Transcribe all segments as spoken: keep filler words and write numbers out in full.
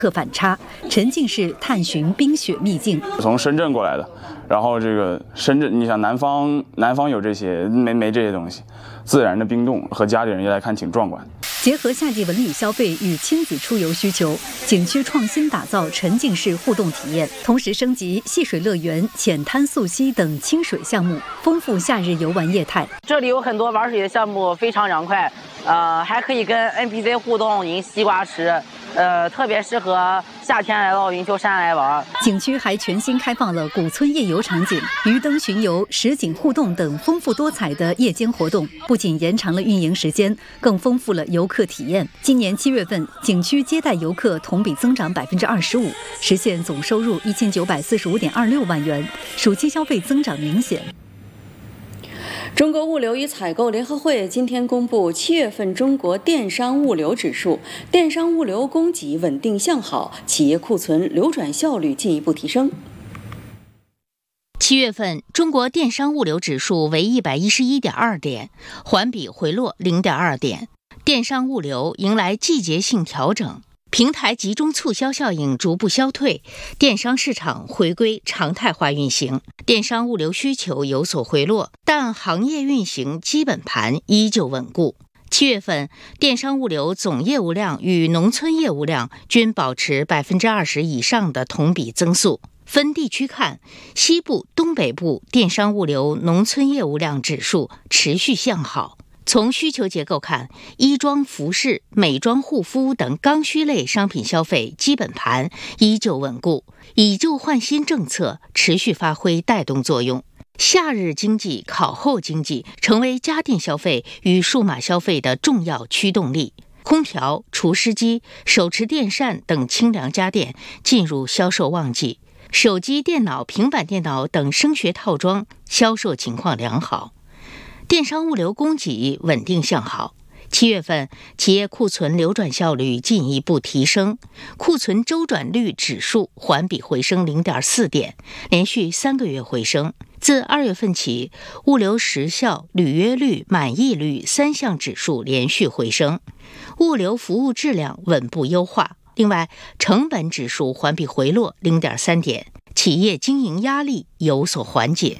刻反差，沉浸式探寻冰雪秘境。 从深圳过来的，然后这个深圳，你想南方，南方有这些没没这些东西，自然的冰冻和家里人一来看挺壮观。 结合夏季文旅消费与亲子出游需求，景区创新打造沉浸式互动体验，同时升级戏水乐园、浅滩溯溪等清水项目，丰富夏日游玩业态。 这里有很多玩水的项目，非常凉快，呃，还可以跟 N P C 互动，赢西瓜吃。呃，特别适合夏天来到云丘山来玩。 景区还全新开放了古村夜游场景、鱼灯巡游、实景互动等丰富多彩的夜间活动，不仅延长了运营时间，更丰富了游客体验。今年七月份，景区接待游客同比增长百分之二十五，实现总收入一千九百四十五点二六万元，暑期消费增长明显。 中国物流与采购联合会今天公布七月份中国电商物流指数，电商物流供给稳定向好，企业库存流转效率进一步提升。 七月份，中国电商物流指数为一百一十一点二点，环比回落零点二点。电商物流迎来季节性调整，平台集中促销效应逐步消退，电商市场回归常态化运行，电商物流需求有所回落，但行业运行基本盘依旧稳固。七月份，电商物流总业务量与农村业务量均保持百分之二十以上的同比增速。分地区看，西部、东北部电商物流农村业务量指数持续向好。从需求结构看，衣装、服饰、美妆、护肤等刚需类商品消费基本盘依旧稳固，以旧换新政策持续发挥带动作用。夏日经济、考后经济成为家电消费与数码消费的重要驱动力。空调、除湿机、手持电扇等清凉家电进入销售旺季，手机、电脑、平板电脑等升学套装销售情况良好。电商物流供给稳定向好，七月份企业库存流转效率进一步提升，库存周转率指数环比回升 零点四点，连续三个月回升。自二月份起，物流时效、履约率、满意率三项指数连续回升，物流服务质量稳步优化。另外，成本指数环比回落 零点三点，企业经营压力有所缓解。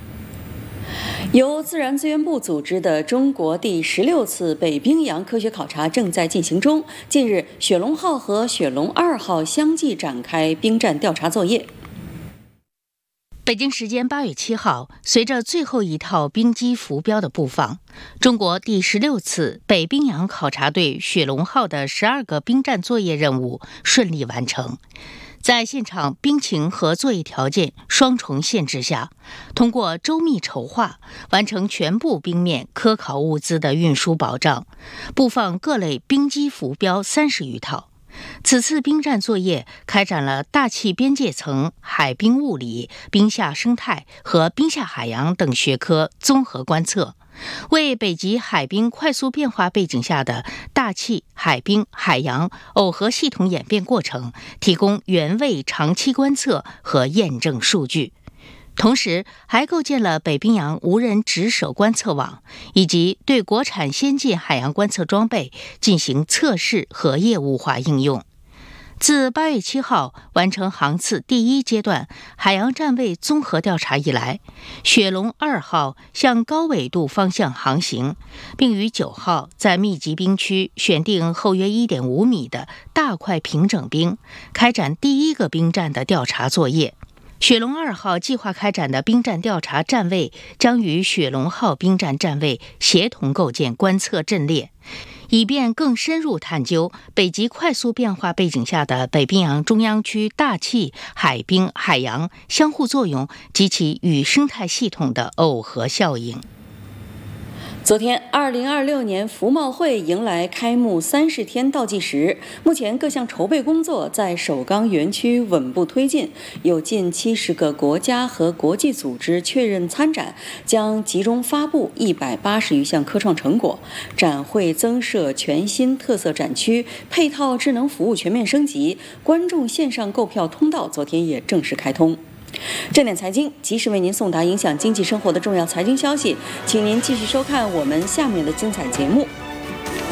由自然资源部组织的中国第十六次北冰洋科学考察正在进行中。近日，雪龙号和雪龙二号相继展开冰站调查作业。 北京时间八月七号，随着最后一套冰机浮标的布放，中国第十六次北冰洋考察队雪龙号的十二个冰站作业任务顺利完成。在现场冰情和作业条件双重限制下，通过周密筹划，完成全部冰面科考物资的运输保障，布放各类冰机浮标三十余套。此次冰站作业开展了大气边界层、海冰物理、冰下生态和冰下海洋等学科综合观测，为北极海冰快速变化背景下的大气、海冰、海洋耦合系统演变过程提供原位长期观测和验证数据。同时，还构建了北冰洋无人值守观测网，以及对国产先进海洋观测装备进行测试和业务化应用。自八月七号完成航次第一阶段海洋站位综合调查以来，雪龙二号向高纬度方向航行，并于九号在密集冰区选定厚约 一点五米的大块平整冰，开展第一个冰站的调查作业。雪龙二号计划开展的冰站调查站位将与雪龙号冰站站位协同构建观测阵列，以便更深入探究北极快速变化背景下的北冰洋中央区大气、海冰、海洋相互作用及其与生态系统的耦合效应。 昨天，二零二六年服贸会迎来开幕三十天倒计时，目前各项筹备工作在首钢园区稳步推进，有近七十个国家和国际组织确认参展，将集中发布一百八十余项科创成果。展会增设全新特色展区，配套智能服务全面升级，观众线上购票通道昨天也正式开通。正点财经及时为您送达影响经济生活的重要财经消息，请您继续收看我们下面的精彩节目。